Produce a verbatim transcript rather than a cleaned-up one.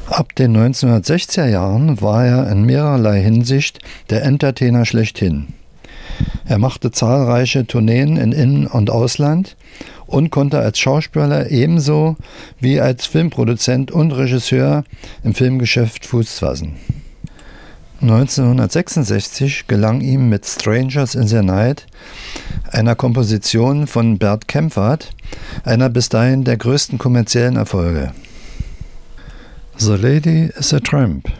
Ab den neunzehnhundertsechziger Jahren war er in mehrerlei Hinsicht der Entertainer schlechthin. Er machte zahlreiche Tourneen in In- und Ausland und konnte als Schauspieler ebenso wie als Filmproduzent und Regisseur im Filmgeschäft Fuß fassen. neunzehnhundertsechsundsechzig gelang ihm mit Strangers in the Night, einer Komposition von Bert Kaempfert, einer bis dahin der größten kommerziellen Erfolge. The Lady is a Tramp.